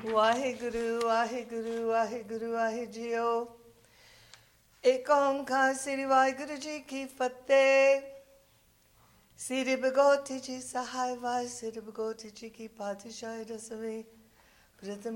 Waheguru Waheguru Waheguru ਵਾਹਿ JIO. ਏਕ ਓਂਕਾਰ ਸ੍ਰੀ ਵਾਹਿਗੁਰੂ ਜੀ ਕੀ ਫਤਿਹ। ਸ੍ਰੀ ਭਗਵਤੀ ਜੀ ਸਹਾਇ ਵਾਹਿ ਸ੍ਰੀ ਭਗਵਤੀ ਜੀ ਕੀ ਪਾਤਸ਼ਾਹੀ ਰਸਵੇਂ ਪ੍ਰਥਮ